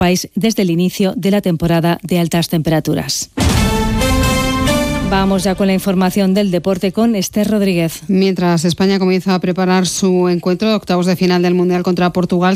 país desde el inicio de la temporada de altas temperaturas. Vamos ya con la información del deporte con Esther Rodríguez. Mientras España comienza a preparar su encuentro de octavos de final del Mundial contra Portugal,